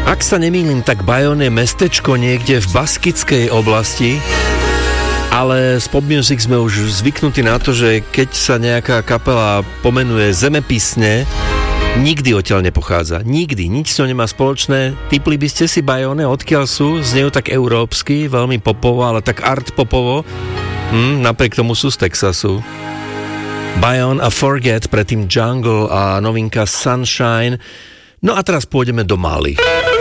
Ak sa nemýlim, tak Bayonne je mestečko niekde v baskickej oblasti, ale z pop music sme už zvyknutí na to, že keď sa nejaká kapela pomenuje zemepisne, nikdy odtiaľ nepochádza. Nikdy. Nič s ňou nemá spoločné. Tipli by ste si Bayonne, odkiaľ sú? Znejú tak európsky, veľmi popovo, ale tak art popovo. Napriek tomu sú z Texasu. Bayonne a Forget, predtým Jungle a novinka Sunshine. No a teraz pôjdeme do Mali.